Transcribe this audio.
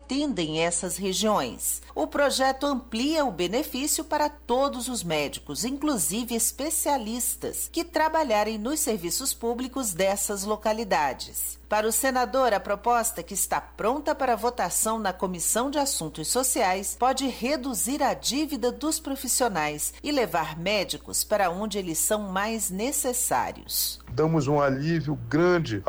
atendem essas regiões. O projeto amplia o benefício para todos os médicos, inclusive especialistas, que trabalharem nos serviços públicos dessas localidades. Para o senador, a proposta, que está pronta para votação na Comissão de Assuntos Sociais, pode reduzir a dívida dos profissionais e levar médicos para onde eles são mais necessários. Damos um alívio grande